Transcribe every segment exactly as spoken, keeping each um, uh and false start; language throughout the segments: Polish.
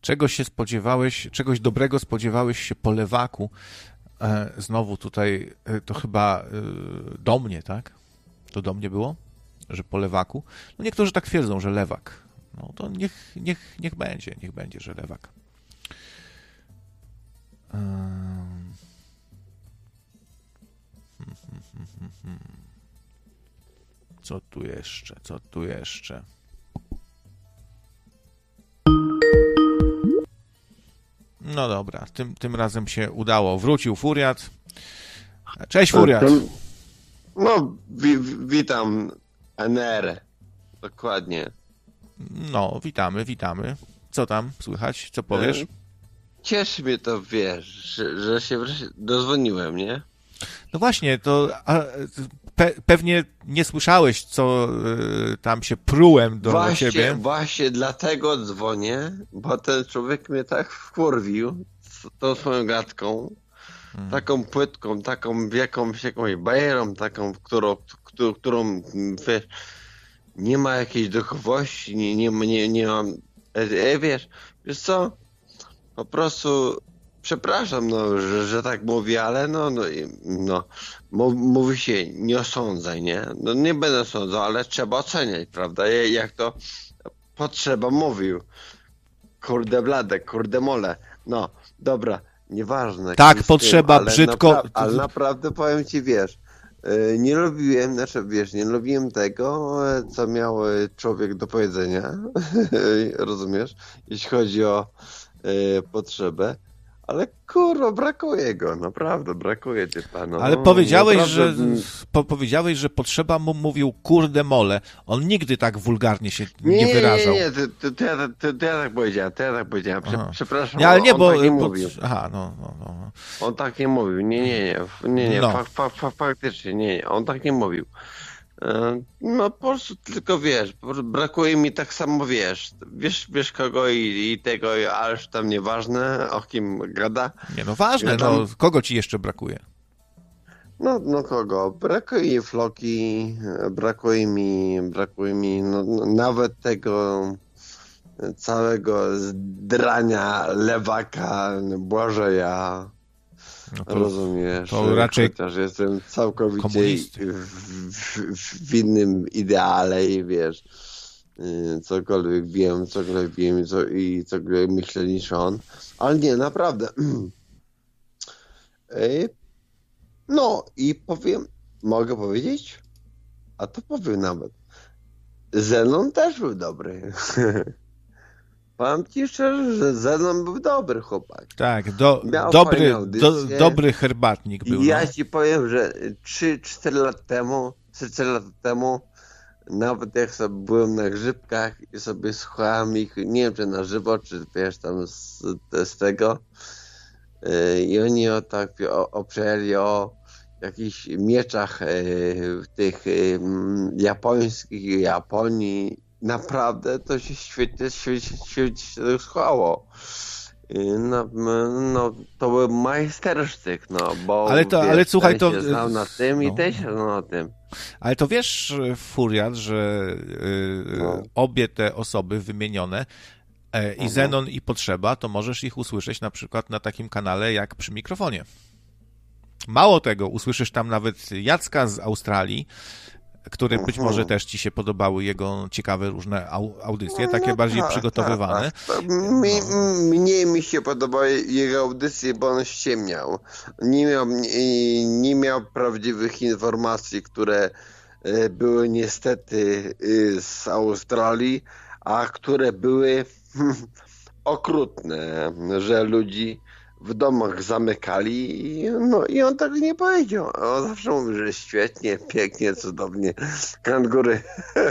Czegoś się spodziewałeś, czegoś dobrego spodziewałeś się po lewaku. E, znowu tutaj, e, to chyba e, do mnie, tak? To do mnie było, że po lewaku. No niektórzy tak twierdzą, że lewak. No to niech, niech, niech będzie, niech będzie, że lewak. E, hmm, hmm, hmm, hmm. Co tu jeszcze, co tu jeszcze? No dobra, tym, tym razem się udało. Wrócił Furiat. Cześć, Furiat. No, wi- witam, N R. Dokładnie. No, witamy, witamy. Co tam słychać? Co powiesz? Cieszy mnie to, wiesz, że, że się wreszcie dozwoniłem, nie? No właśnie, to a, pe, pewnie nie słyszałeś, co y, tam się prułem do właśnie, ciebie. Właśnie dlatego dzwonię, bo ten człowiek mnie tak wkurwił tą swoją gadką, hmm. taką płytką, taką jakąś, jakąś bajerą, taką, którą, którą, którą wiesz, nie ma jakiejś duchowości, nie, nie, nie, nie mam, e, wiesz, wiesz co, po prostu przepraszam, no, że, że tak mówię, ale no, no, no mówi się, nie osądzaj, nie? No nie będę sądzał, ale trzeba oceniać, prawda? Jak to potrzeba mówił. Kurde blade, kurde mole. No, dobra, nieważne. Tak, potrzeba, tym, ale brzydko. Napra- ale naprawdę powiem ci, wiesz, nie lubiłem, znaczy wiesz, nie lubiłem tego, co miał człowiek do powiedzenia, rozumiesz? Jeśli chodzi o y, potrzebę. Ale kurwa, brakuje go, naprawdę, brakuje typa. No, Ale powiedziałeś, naprawdę... że po, powiedziałeś, że potrzeba mu mówił kurde mole. On nigdy tak wulgarnie się nie, nie, nie wyrażał. Nie, nie, nie, to, to, ja, to, to ja tak powiedziałem, to ja tak powiedziałem. Prze, przepraszam, nie, ale nie, on bo, tak nie bo, mówił. Aha, no, no, no. On tak nie mówił, nie, nie, nie, nie, nie, no. fak, fak, fak, faktycznie, nie, nie, on tak nie mówił. No po prostu tylko wiesz, brakuje mi tak samo, wiesz, wiesz, wiesz kogo i, i tego, ależ tam nieważne, o kim gada. Nie, no ważne, tam... no kogo ci jeszcze brakuje? No, no kogo? Brakuje mi Floki, brakuje mi, brakuje mi no, no, nawet tego całego zdrania lewaka Błażeja. No to, rozumiesz, to raczej chociaż jestem całkowicie w, w, w innym ideale i wiesz, cokolwiek wiem, cokolwiek wiem i, co, i cokolwiek myślę niż on, ale nie, naprawdę. No i powiem, mogę powiedzieć? A to powiem nawet. Zenon też był dobry. Powiem ci szczerze, że Zenon był dobry chłopak. Tak, do, dobry, do, dobry herbatnik był. I ja no. ci powiem, że trzy cztery lata temu, trzy cztery lata temu, nawet jak sobie byłem na grzybkach i sobie słuchałem ich, nie wiem czy na żywo, czy wiesz tam z, z tego, yy, i oni o tak o, oprzeli o jakichś mieczach yy, tych yy, japońskich, Japonii. Naprawdę to się świetnie, świetnie, świetnie słuchało. No, no, to był majstersztyk, no, bo ale, to, wiesz, ale słuchaj, ten to... się znał na tym no. i ten się znał na tym. Ale to wiesz, Furiat, że yy, no. obie te osoby wymienione, e, i mhm. Zenon i Potrzeba, to możesz ich usłyszeć na przykład na takim kanale jak Przy Mikrofonie. Mało tego, usłyszysz tam nawet Jacka z Australii, które być może też ci się podobały, jego ciekawe różne audycje, takie no, bardziej tak, przygotowywane. Tak, tak. Mi, mniej mi się podobały jego audycje, bo on ściemniał. Nie miał, nie, nie miał prawdziwych informacji, które były niestety z Australii, a które były okrutne, że ludzi w domach zamykali i, no, i on tak nie powiedział. On zawsze mówi, że świetnie, pięknie, cudownie. Kangury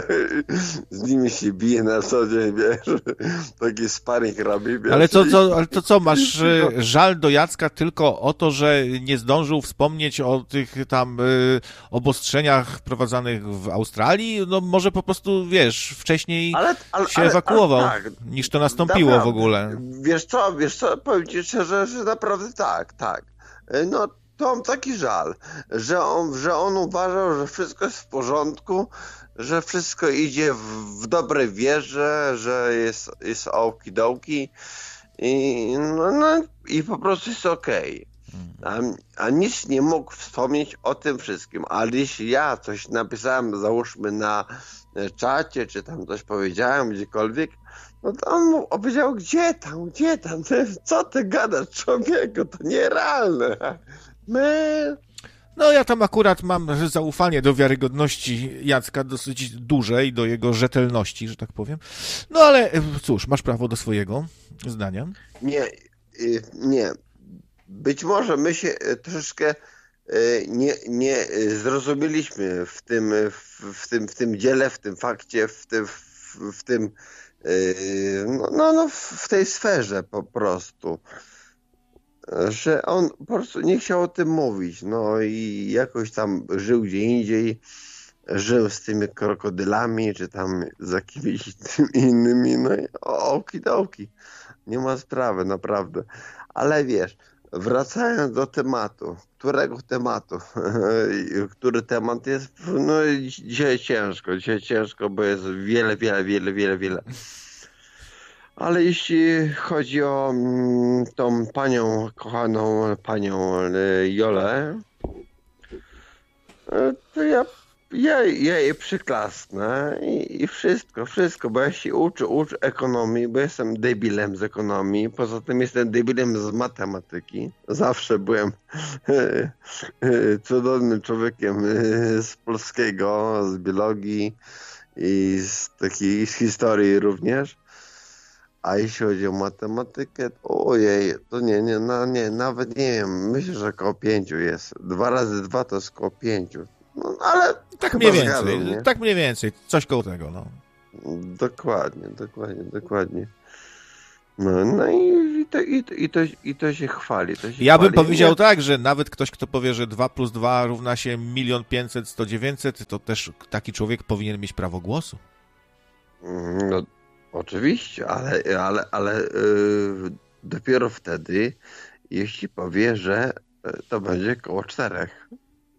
z nimi się bije na co dzień, wiesz. Taki sparring robi, wiesz. Ale to, co, ale to co, masz żal do Jacka tylko o to, że nie zdążył wspomnieć o tych tam y, obostrzeniach prowadzonych w Australii? No może po prostu, wiesz, wcześniej ale, ale, się ale, ewakuował, ale, tak, niż to nastąpiło naprawdę. W ogóle. Wiesz co, wiesz co, powiem ci szczerze, że naprawdę tak, tak. No to mam taki żal, że on, że on uważał, że wszystko jest w porządku, że wszystko idzie w, w dobrej wierze, że jest, jest ołki-dołki i, no, no, i po prostu jest okej. A, a nic nie mógł wspomnieć o tym wszystkim. Ale jeśli ja coś napisałem, załóżmy na czacie, czy tam coś powiedziałem gdziekolwiek, no to on mu powiedział, gdzie tam, gdzie tam, co ty gadasz, człowieku, to nierealne. My... No ja tam akurat mam zaufanie do wiarygodności Jacka dosyć duże i do jego rzetelności, że tak powiem. No ale cóż, masz prawo do swojego zdania. Nie, nie. Być może my się troszeczkę nie, nie zrozumieliśmy w tym, w, tym, w tym dziele, w tym fakcie, w tym, w, w tym no, no, no w tej sferze po prostu, że on po prostu nie chciał o tym mówić, no i jakoś tam żył gdzie indziej, żył z tymi krokodylami, czy tam z jakimiś innymi, no i okidoki, nie ma sprawy, naprawdę, ale wiesz, wracając do tematu, którego tematu, który temat jest, no dzisiaj ciężko, dzisiaj ciężko, bo jest wiele, wiele, wiele, wiele, wiele. Ale jeśli chodzi o tą panią, kochaną panią Jolę, to ja, ja, ja jej przyklasnę i, i wszystko, wszystko, bo ja się uczę, uczę ekonomii, bo jestem debilem z ekonomii, poza tym jestem debilem z matematyki, zawsze byłem cudownym człowiekiem z polskiego, z biologii i z takiej z historii również. A jeśli chodzi o matematykę, to ojej, to nie, nie, no nie, nawet nie wiem, myślę, że koło pięciu jest. Dwa razy dwa to jest koło pięciu. No, ale tak mniej więcej, zgadzam, tak mniej więcej, coś koło tego, no. Dokładnie, dokładnie, dokładnie. No, no i, to, i, to, i, to, i to się chwali. To się ja chwali. bym powiedział nie? tak, że nawet ktoś, kto powie, że dwa plus dwa równa się milion pięćset, sto dziewięćset, to też taki człowiek powinien mieć prawo głosu. No, oczywiście, ale, ale, ale yy, dopiero wtedy, jeśli powie, że to będzie koło czterech.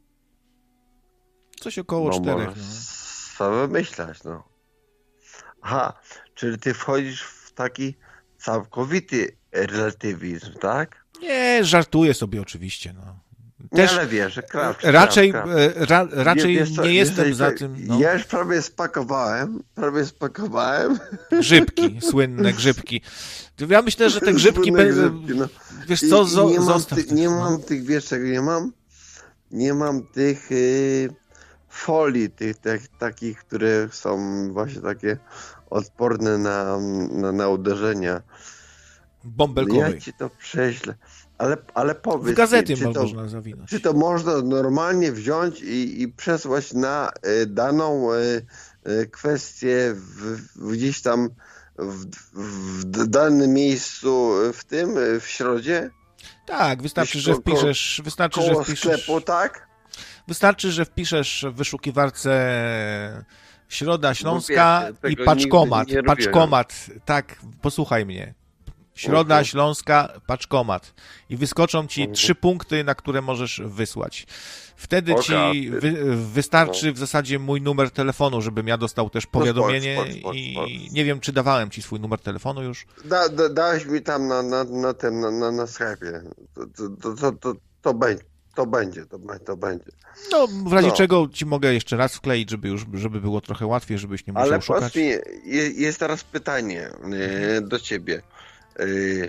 Coś około no, czterech. No. Co wymyślać, no. Aha, czyli ty wchodzisz w taki całkowity relatywizm, tak? Nie, żartuję sobie oczywiście, no. Też, nie, ale wiesz, że krawcz, raczej, krawcz. Ra, raczej wiesz, co, nie jestem wiesz, za tym. No. Ja już prawie spakowałem, prawie spakowałem. Grzybki, słynne grzybki. Ja myślę, że te grzybki, be, grzybki no. wiesz co, I, i nie zostaw. Mam ty, nie no. mam tych, wiesz czego nie mam? Nie mam tych y, folii, tych, tych takich, które są właśnie takie odporne na, na, na uderzenia. Bąbelkowej. Ja ci to prześlę. Ale, ale powiedz w gazety mi, czy to, można zawinąć. Czy to można normalnie wziąć i, i przesłać na y, daną y, y, kwestię w, w gdzieś tam w, w, w danym miejscu w tym, w środzie? Tak, wystarczy, Gdzieś że ko- wpiszesz... Wystarczy, koło że wpiszesz, sklepu, tak? Wystarczy, że wpiszesz w wyszukiwarce Środa Śląska wiecie, i paczkomat. nie Paczkomat, tak, posłuchaj mnie. Środa Mhm. Śląska, paczkomat. I wyskoczą ci Mhm. trzy punkty, na które możesz wysłać. Wtedy Oka, ci ty- wy, wystarczy no. w zasadzie mój numer telefonu, żebym ja dostał też powiadomienie spocz, spocz, spocz, i spocz. nie wiem, czy dawałem ci swój numer telefonu już. Da, da, dałeś mi tam na, na, na tym, na, na, na sklepie. To, to, to, to, to, będzie, to będzie, to, be- to będzie. No, w razie No. czego ci mogę jeszcze raz wkleić, żeby już, żeby było trochę łatwiej, żebyś nie musiał Ale szukać. powiedz mi, je- jest teraz pytanie e, do ciebie. E,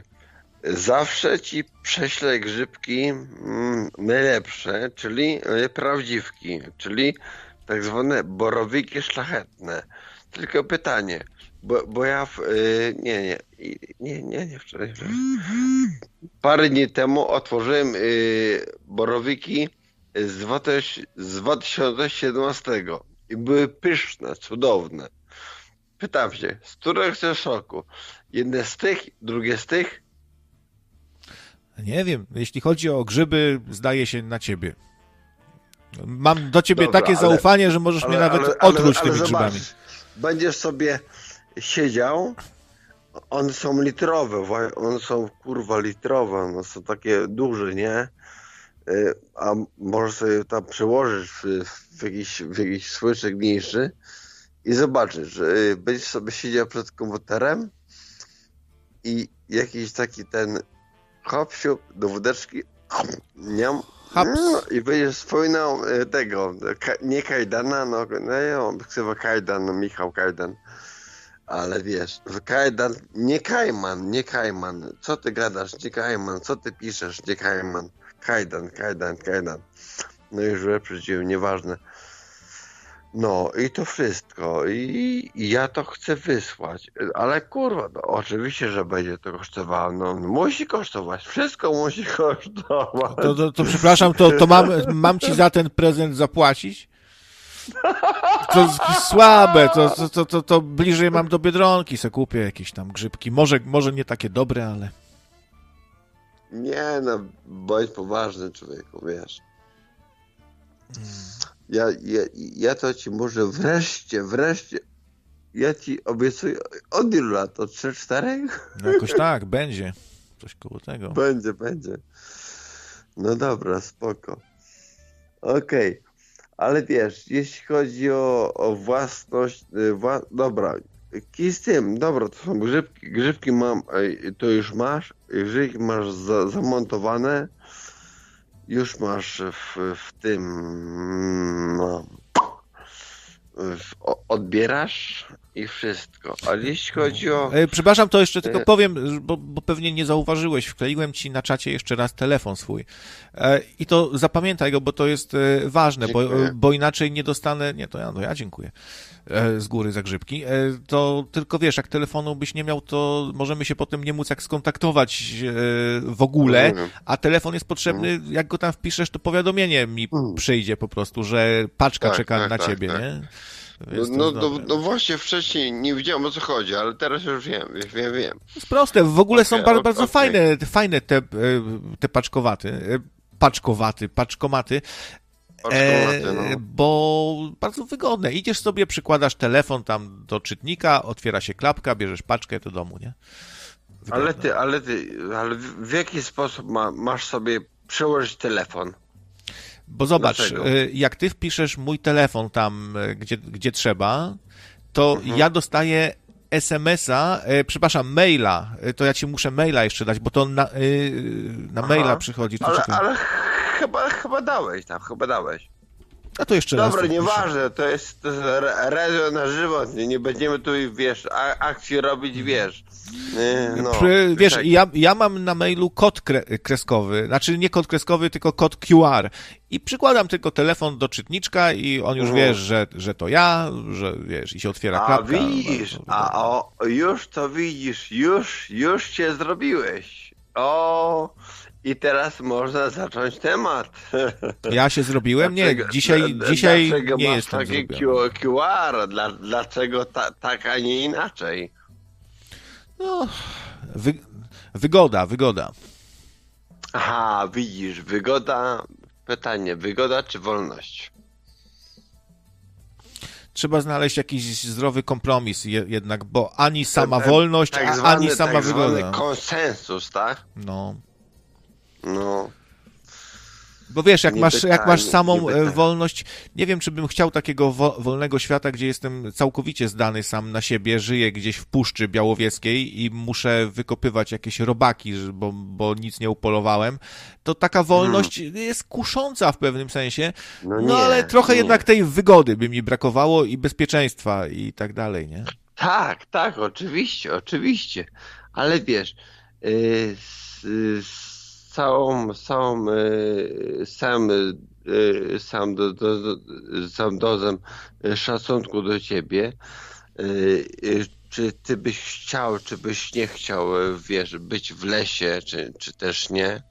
Zawsze ci prześlę grzybki mm, najlepsze, czyli e, prawdziwki, czyli tak zwane borowiki szlachetne. Tylko pytanie, bo, bo ja w, e, nie, nie, i- nie, nie, nie wczoraj, wczoraj. Parę dni temu otworzyłem e, borowiki z, dwa tysiące z dwa tysiące siedemnastego i były pyszne, cudowne. Pytam się, z którego chcesz soku? Jedne z tych, drugie z tych? Nie wiem, jeśli chodzi o grzyby, zdaje się na ciebie. Mam do ciebie Dobra, takie ale- zaufanie, że możesz mnie nawet otruć tymi zobacz, grzybami. Będziesz sobie siedział, one są litrowe, wła- one są kurwa litrowe, one są takie duże, nie? Y, A możesz sobie tam przełożyć w, w, jakiś, w jakiś słyczek mniejszy i zobaczysz, że y, będziesz sobie siedział przed komputerem i jakiś taki ten hop siup do wódeczki, nie? No, i będziesz wspominał tego, ka, nie Kajdana, no, no ja ksywa Kajdan, no Michał Kajdan, ale wiesz, Kajdan, nie Kajman, nie Kajman, co ty gadasz, nie Kajman, co ty piszesz, nie Kajman, Kajdan, Kajdan, Kajdan, no już wyprzedziłem, nieważne. No i to wszystko. I, I ja to chcę wysłać. Ale kurwa, no, oczywiście, że będzie to kosztowało. No, musi kosztować. Wszystko musi kosztować. To, to, to przepraszam, to, to mam, mam ci za ten prezent zapłacić? To słabe, to, to, to, to, to bliżej mam do Biedronki, se kupię jakieś tam grzybki. Może, może nie takie dobre, ale... Nie no, bądź poważny, człowieku, wiesz. Hmm. Ja, ja, ja to ci może wreszcie, wreszcie, ja ci obiecuję, od ilu lat? Od trzech, czterech? No jakoś tak, będzie. Coś koło tego. Będzie, będzie. No dobra, spoko. Okej, okay. Ale wiesz, jeśli chodzi o, o własność, wła... dobra, kij z tym, dobra, to są grzybki, grzybki mam, to już masz, grzybki masz za, zamontowane, już masz w, w tym, no, w, odbierasz i wszystko. Ale jeśli chodzi o... Przepraszam, to jeszcze tylko powiem, bo, bo pewnie nie zauważyłeś. Wkleiłem ci na czacie jeszcze raz telefon swój. I to zapamiętaj go, bo to jest ważne, bo, bo inaczej nie dostanę... Nie, to ja, no ja dziękuję z góry za grzybki. To tylko wiesz, jak telefonu byś nie miał, to możemy się potem nie móc jak skontaktować w ogóle, a telefon jest potrzebny, jak go tam wpiszesz, to powiadomienie mi przyjdzie po prostu, że paczka tak, czeka tak, na tak, ciebie, tak. nie? No, no, no, no właśnie wcześniej nie wiedziałem, o co chodzi, ale teraz już wiem, wiem, wiem. To jest proste, w ogóle okay, są bardzo, bardzo okay. fajne, fajne te, te paczkowaty, paczkowaty, paczkomaty, paczkomaty no. e, bo bardzo wygodne. Idziesz sobie, przykładasz telefon tam do czytnika, otwiera się klapka, bierzesz paczkę do domu, nie? Wygodne. Ale ty, ale ty, ale w jaki sposób ma, masz sobie przełożyć telefon? Bo zobacz, Dlaczego? jak ty wpiszesz mój telefon tam, gdzie, gdzie trzeba, to mhm. ja dostaję es em es a, e, przepraszam, maila, to ja ci muszę maila jeszcze dać, bo to na, na maila przychodzi. To ale ale chyba, chyba dałeś tam, chyba dałeś. A to jeszcze raz. Dobra, nieważne, to jest, to jest radio na żywo, nie, nie będziemy tu, wiesz, akcji robić, wiesz. No, Pry, wiesz, ja, ja mam na mailu kod kre, kreskowy, znaczy nie kod kreskowy, tylko kod Q R i przykładam tylko telefon do czytniczka i on już mhm. wie, że, że to ja, że wiesz, i się otwiera a klapka. Widzisz, no, a o, już to widzisz, już, już się zrobiłeś. O, i teraz można zacząć temat. Ja się zrobiłem? Nie, dlaczego, dzisiaj, dzisiaj dlaczego nie masz jestem taki zrobiony. Q R? Dla, dlaczego ta, tak, a nie inaczej? No, wy, wygoda, wygoda. Aha, widzisz, wygoda, pytanie, wygoda czy wolność? Trzeba znaleźć jakiś zdrowy kompromis jednak, bo ani sama ten, ten, wolność, tak a, zwany, ani sama tak wygoda. Zwany konsensus, tak? No. No. Bo wiesz, jak masz, pytanie, jak masz samą nie wolność, nie wiem, czy bym chciał takiego wo, wolnego świata, gdzie jestem całkowicie zdany sam na siebie, żyję gdzieś w Puszczy Białowieskiej i muszę wykopywać jakieś robaki, bo, bo nic nie upolowałem, to taka wolność hmm. jest kusząca w pewnym sensie, no, nie, no ale trochę nie. jednak tej wygody by mi brakowało i bezpieczeństwa i tak dalej, nie? Tak, tak, oczywiście, oczywiście, ale wiesz, yy, z, z, całą, całą, sam, sam, do, do, do, sam dozem szacunku do ciebie, czy ty byś chciał, czy byś nie chciał, wiesz, być w lesie, czy, czy też nie?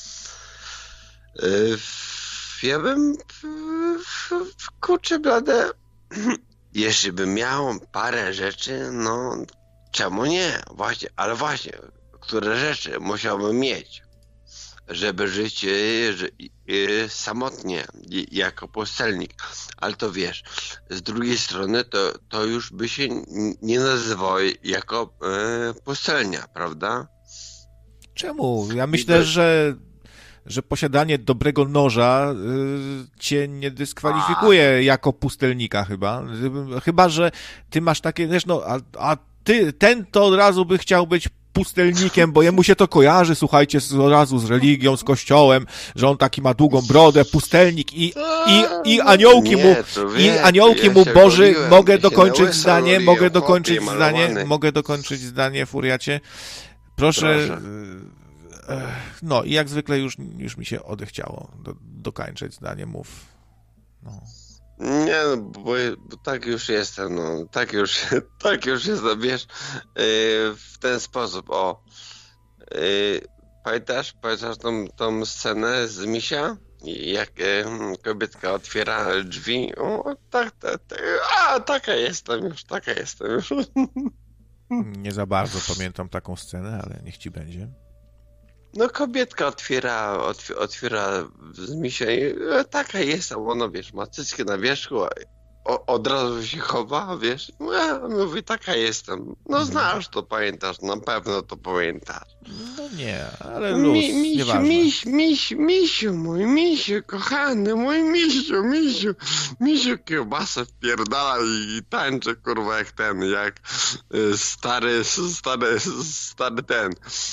Ja bym, kurczę blade, jeśli bym miał parę rzeczy, no czemu nie? Właśnie, ale właśnie, które rzeczy musiałbym mieć, żeby żyć że, y, samotnie, y, jako pustelnik. Ale to wiesz, z drugiej strony to, to już by się nie nazywało jako y, pustelnia, prawda? Czemu? Ja myślę, że, że posiadanie dobrego noża y, cię nie dyskwalifikuje a. jako pustelnika chyba. Chyba, że ty masz takie, wiesz, no, a, a ty, ten to od razu by chciał być pustelnikiem, bo jemu się to kojarzy, słuchajcie, z, od razu z religią, z kościołem, że on taki ma długą brodę, pustelnik i, i, i aniołki mu, i aniołki mu Boży, mogę dokończyć zdanie, mogę dokończyć zdanie, mogę dokończyć zdanie, furiacie. Proszę, Proszę. No i jak zwykle już, już mi się odechciało do, dokończyć zdanie, mów. No. Nie, no, bo, bo tak już jestem, no, tak już, tak już jestem, wiesz, yy, w ten sposób, o, yy, pamiętasz, pamiętasz tą, tą scenę z Misia? Jak yy, kobietka otwiera drzwi, o, tak, tak, tak, a, taka jestem już, taka jestem już. Nie za bardzo pamiętam taką scenę, ale niech ci będzie. No kobietka otwiera, otw otwiera z misia i e, taka jest, a ona, wiesz, ma cycki na wierzchu, a o, od razu się chowa, wiesz, ja mówi, taka jestem. No znasz to, pamiętasz, na pewno to pamiętasz. No nie, ale luz, Mi, misiu, nieważne. miś, miś, misiu, mój misiu, kochany, mój misiu, misiu, misiu kiełbasę wpierdala i tańczy, kurwa, jak ten, jak y, stary, stary, stary ten,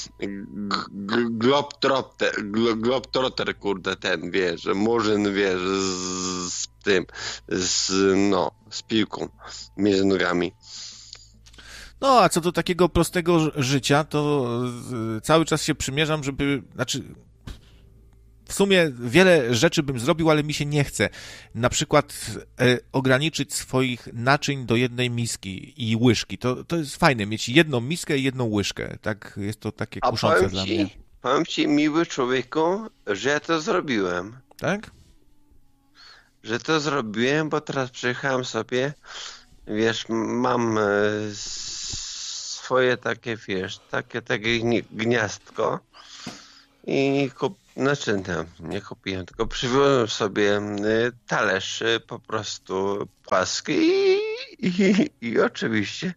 globtrotter, globtrotter, kurde, ten, wiesz, murzyn, wiesz, z, z tym, z, no, z piłką między nogami. No, a co do takiego prostego życia, to cały czas się przymierzam, żeby, znaczy, w sumie wiele rzeczy bym zrobił, ale mi się nie chce. Na przykład e, ograniczyć swoich naczyń do jednej miski i łyżki. To, to jest fajne, mieć jedną miskę i jedną łyżkę. Tak, jest to takie kuszące dla mnie. Powiem ci, miły człowieku, że ja to zrobiłem. Tak? Że to zrobiłem, bo teraz przyjechałem sobie, wiesz, mam e, swoje takie, wiesz, takie, takie gniazdko i kup, znaczy nie, nie kupiłem, tylko przywiozłem sobie talerz po prostu płaski i, i, i oczywiście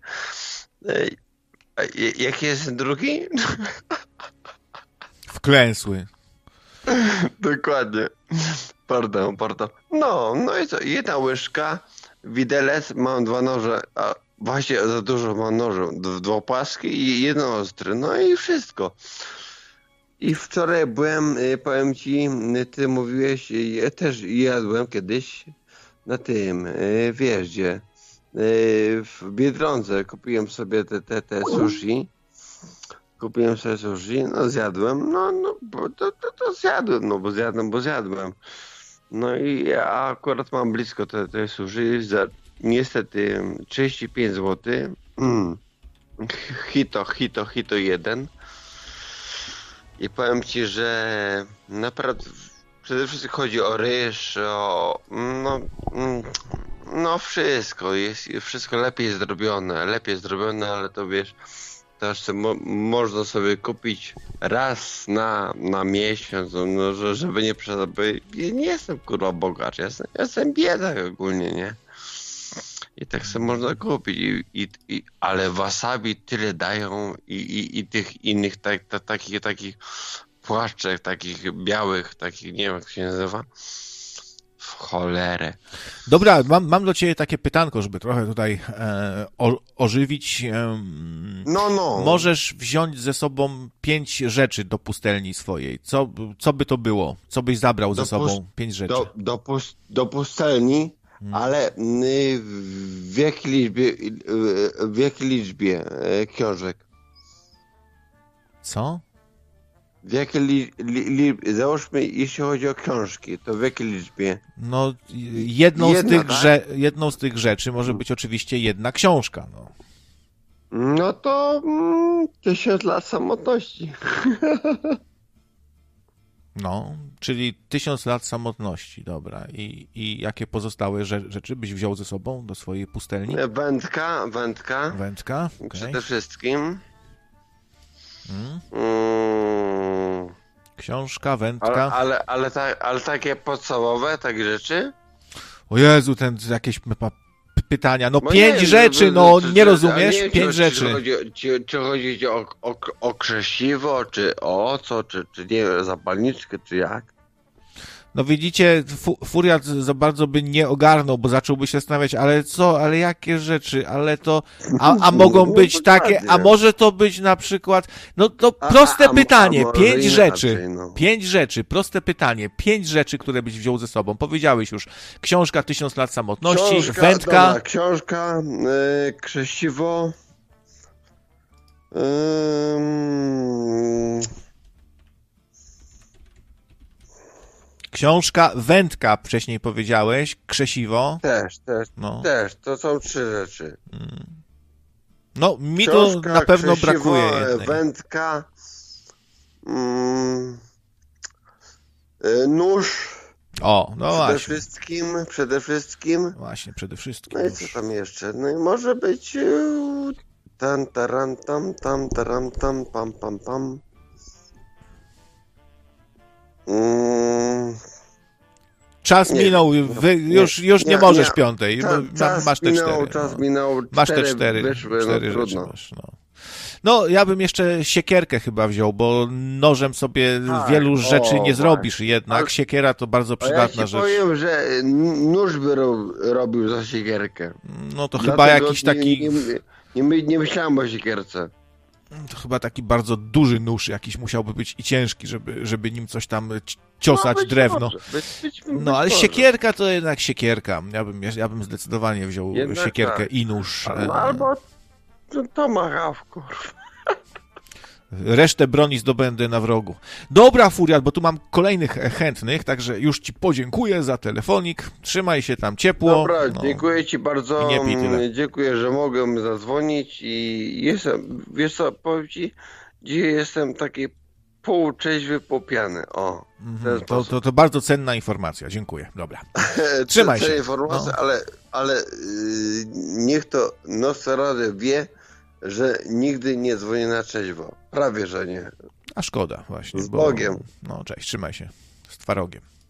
jaki jest drugi? Wklęsły. Dokładnie. Pardon, pardon. No, no i co, jedna łyżka, widelec, mam dwa noże, a właśnie za dużo mam noży, dwa płaski i jedno ostry, no i wszystko. I wczoraj byłem, powiem ci, ty mówiłeś, ja też jadłem kiedyś na tym, wiesz gdzie, w Biedronce kupiłem sobie te, te, te sushi, kupiłem sobie sushi, no zjadłem, no, no, bo to, to, to zjadłem, no bo zjadłem, bo zjadłem. No i ja akurat mam blisko te, te sushi za niestety trzydzieści pięć złotych, mm. hito, hito, hito jeden. I powiem ci, że naprawdę przede wszystkim chodzi o ryż, o no, no wszystko, jest wszystko lepiej zrobione, lepiej zrobione, ale to wiesz, to jeszcze mo można sobie kupić raz na, na miesiąc, no, że, żeby nie przesadzać, bo ja nie jestem kurwa bogacz, ja jestem, ja jestem biedak ogólnie, nie? I tak sobie można kupić, I, i, i, ale wasabi tyle dają i, i, i tych innych tak, ta, takich, takich płaszczek, takich białych, takich, nie wiem jak się nazywa, w cholerę. Dobra, mam, mam do ciebie takie pytanko, żeby trochę tutaj e, o, ożywić. E, no, no. Możesz wziąć ze sobą pięć rzeczy do pustelni swojej. Co, co by to było? Co byś zabrał do ze sobą? Pięć rzeczy. Do, do, pust, do pustelni? Hmm. Ale w jakiej liczbie, w jakiej liczbie książek? Co? W jakiej li, li, li, załóżmy, jeśli chodzi o książki, to w jakiej liczbie? No, jedną, jedna, z tych, tak? że, jedną z tych rzeczy może być oczywiście jedna książka. No, no to mm, tysiąc lat samotności. No, czyli tysiąc lat samotności, dobra. I, i jakie pozostałe rzeczy byś wziął ze sobą do swojej pustelni? Wędka, wędka. Wędka, okay. Przede wszystkim. Hmm. Mm. Książka, wędka. Ale, ale, ale, ta, ale takie podstawowe, takie rzeczy? O Jezu, ten jakieś pytania. No Bo pięć nie, rzeczy, czy, no czy, nie rozumiesz? Nie, pięć czy, rzeczy. Czy chodzi, czy, czy chodzi o, o, o krzesiwo, czy o co, czy, czy nie wiem, zapalniczkę, czy jak? No widzicie, fu- Furiat za bardzo by nie ogarnął, bo zacząłby się zastanawiać, ale co, ale jakie rzeczy, ale to, a, a mogą No, być takie, a może to być na przykład, no to proste a, a, pytanie, a może pięć inaczej, rzeczy, no. pięć rzeczy, proste pytanie, pięć rzeczy, które byś wziął ze sobą. Powiedziałeś już, książka Tysiąc lat samotności, Książka, wędka. Dobra, książka, yy, krzesiwo, yy, Książka, wędka, wcześniej powiedziałeś, krzesiwo. też, też, No. też, to są trzy rzeczy. No, mi Książka, to na pewno krzesiwo, brakuje jednej. wędka, mm, yy, nóż, O, no przede właśnie. wszystkim, przede wszystkim. Właśnie, przede wszystkim. No i co tam jeszcze? No i może być yy, tan, taran, tam, tam, taram, tam, pam, pam, pam. Mm, Czas Nie minął, wiem. wy, już, już nie, Nie, możesz nie. piątej, Cza- bo czas masz te minął, cztery. czas no. minął, Masz te cztery cztery, wyszły, cztery no rzeczy trudno. masz, no. No, ja bym jeszcze siekierkę chyba wziął, bo nożem sobie Tak, wielu o, rzeczy nie właśnie. zrobisz jednak. Ale- Siekiera to bardzo A ja przydatna ci rzecz. powiem, że n- nóż by ro- robił za siekierkę. No to chyba Dlatego jakiś nie, taki, Nie, nie, nie, nie myślałem o siekierce. to chyba taki bardzo duży nóż jakiś musiałby być i ciężki, żeby, żeby nim coś tam ci- ciosać No, być drewno. może, być, być, być No, ale może. siekierka to jednak siekierka. Ja bym, ja bym zdecydowanie wziął Jednak siekierkę tak. i nóż. No, albo to, to ma haw, kurwa. Resztę broni zdobędę na wrogu. Dobra, Furiat, bo tu mam kolejnych chętnych, także już ci podziękuję za telefonik. Trzymaj się tam ciepło. Dobra, No. dziękuję ci bardzo. I nie pij tyle. Dziękuję, że mogłem zadzwonić i jestem, wiesz co, powiem ci, dzisiaj jestem taki półtrzeźwy, półpiany. O, w ten Mhm, to, sposób. to, to bardzo cenna informacja. Dziękuję. Dobra. Trzymaj Te- te się. informacje, No. ale, ale yy, niech to Nosferatu wie, że nigdy nie dzwonię na trzeźwo. Prawie, że nie. A szkoda właśnie. Z bo, Bogiem. No, cześć, trzymaj się. Z twarogiem.